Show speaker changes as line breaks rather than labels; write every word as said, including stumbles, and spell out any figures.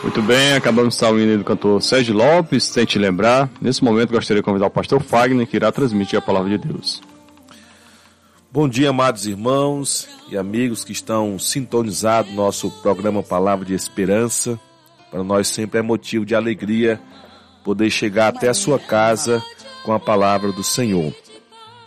Muito bem, acabamos de estar ouvindo do cantor Sérgio Lopes, Tente Lembrar. Nesse momento gostaria de convidar o pastor Fagner, que irá transmitir a palavra de Deus.
Bom dia, amados irmãos e amigos que estão sintonizados no nosso programa Palavra de Esperança. Para nós sempre é motivo de alegria poder chegar até a sua casa com a palavra do Senhor.